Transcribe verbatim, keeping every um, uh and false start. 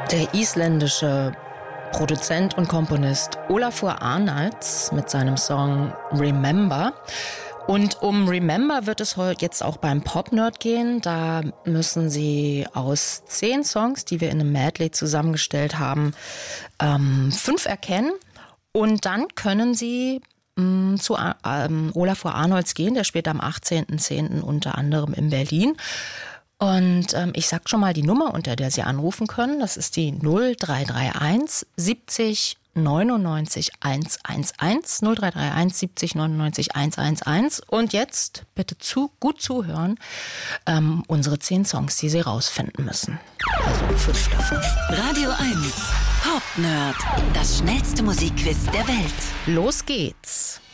Der isländische Produzent und Komponist Olafur Arnalds mit seinem Song Remember. Und um Remember wird es heute jetzt auch beim Pop-Nerd gehen. Da müssen Sie aus zehn Songs, die wir in einem Medley zusammengestellt haben, ähm, fünf erkennen. Und dann können Sie mh, zu ähm, Olafur Arnalds gehen. Der spielt am achtzehnten zehnten unter anderem in Berlin. Und ähm, ich sag schon mal die Nummer, unter der Sie anrufen können. Das ist die null drei drei eins siebzig neunundneunzig hundertelf. null drei drei eins siebzig neunundneunzig hundertelf. Und jetzt bitte zu, gut zuhören. Ähm, unsere zehn Songs, die Sie rausfinden müssen. Also fünf davon. Radio eins. Pop Nerd. Das schnellste Musikquiz der Welt. Los geht's.